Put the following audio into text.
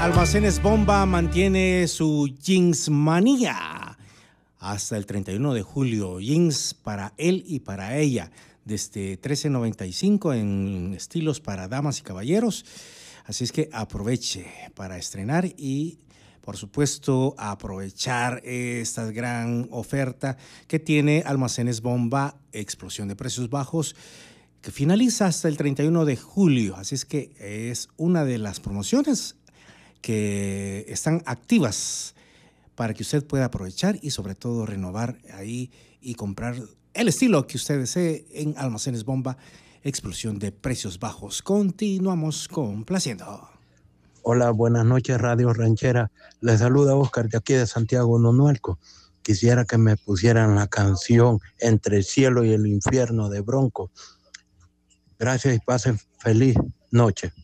Almacenes Bomba mantiene su jeans manía hasta el 31 de julio. Jeans para él y para ella, desde $13.95 en estilos para damas y caballeros. Así es que aproveche para estrenar y, por supuesto, aprovechar esta gran oferta que tiene Almacenes Bomba, explosión de precios bajos, que finaliza hasta el 31 de julio. Así es que es una de las promociones que están activas para que usted pueda aprovechar y sobre todo renovar ahí y comprar el estilo que usted desee en Almacenes Bomba, explosión de precios bajos. Continuamos complaciendo. Hola, buenas noches, Radio Ranchera. Les saluda Oscar de aquí de Santiago Nonualco. Quisiera que me pusieran la canción Entre el cielo y el infierno de Bronco. Gracias y pasen feliz noche.